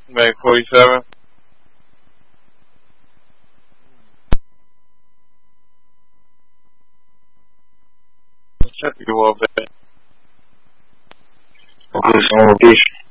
Mag 47. Check you up there. Okay, so